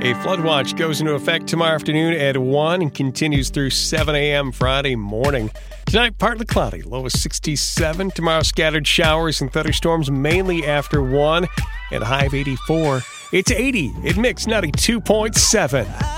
A flood watch goes into effect tomorrow afternoon at 1 and continues through 7 a.m. Friday morning. Tonight, partly cloudy, low of 67. Tomorrow, scattered showers and thunderstorms mainly after 1 and a high of 84. It's 80 at Mix 92.7.